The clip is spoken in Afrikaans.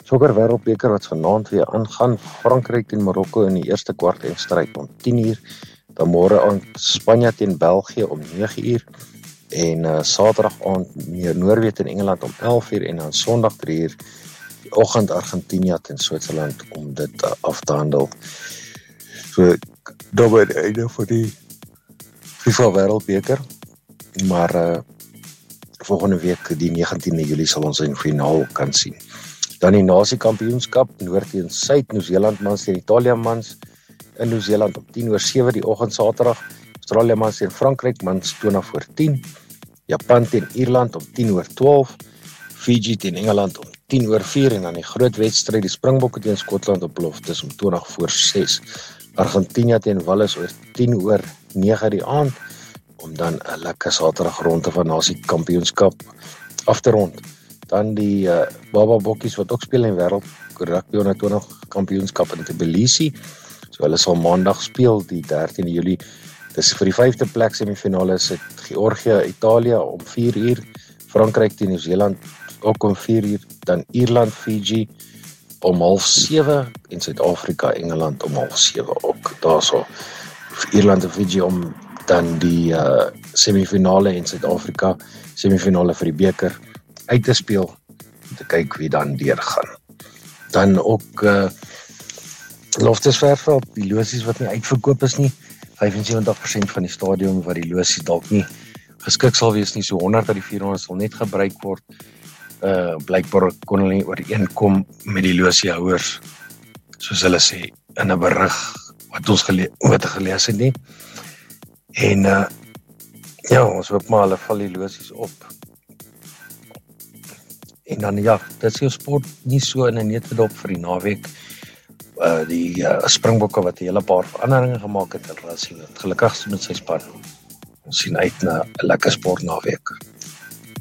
Sokker Wêreldbeker wat vanaand weer aangaan. Frankryk teen Marokko in die eerste kwart eindstryd om 10:00. Dan môre aand Spanje teen België om 9:00. En Saterdag aand Noorwe teen Engeland om 11:00 en dan Sondag 3:00 die oggend Argentinië teen Switserland om dit af te handel. So daar by die einde van die FIFA Wêreldbeker. Maar volgende week die 19de Julie sal ons in finaal kan sien. Dan die Nasie-kampioenskap, Noord teen Suid, Nieu-Seeland mans teen Italië mans in Nieu-Seeland om 10:07 die oggend Saterdag, Australië mans teen Frankryk mans 20:10, Japan teen Ierland om 10:12, Fiji teen Engeland om 10:04 en dan die groot wedstryd die Springbokke teen Skotland op beloftes om 20:06, Argentinië teen Wales oor 10:09 die aand, om dan 'n lekker Saterdag ronde van Nasie-kampioenskap af te rond. Dan die Baba Bokkies wat ook speel in wêreld rugby onder 20 kampioenskap in Tbilisi. So hulle sal maandag speel die 13de Julie. Dis vir die 5de plek semifinale is dit Georgië, Italië om 4:00, Frankryk teen Nieu-Seeland ook om 4:00, dan Ierland, Fiji om 6:30 en Suid-Afrika, Engeland om 6:30 ook daarso. Ierland en Fiji om dan die semifinale en Suid-Afrika semifinale vir die beker uit te speel, om te kyk wie dan deurgaan. Dan ook Loftusversveld, die losies wat nie uitverkoop is nie, 75% van die stadion wat die losies dalk nie geskik sal wees nie, so 100 uit die 400 sal net gebruik word. Blykbaar kon hulle nie ooreenkom met die losiehouers, soos hulle sê, in 'n berig wat ons gelees het nie. En ja, ons hoop maar hulle val die losies op. En dan ja, dit is jou sport nie so in 'n neutedop vir die naweek. Die Springbokke wat 'n hele paar veranderinge gemaak het, hulle sien dit gelukkig met sy span. Ons sien uit na 'n lekker sport naweek.